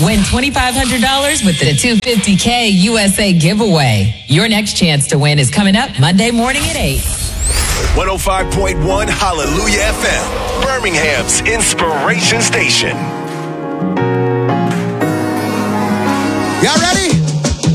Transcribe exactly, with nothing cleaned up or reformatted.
Win twenty-five hundred dollars with the two hundred fifty K U S A giveaway. Your next chance to win is coming up Monday morning at eight. one oh five point one Hallelujah F M, Birmingham's inspiration station. Y'all ready?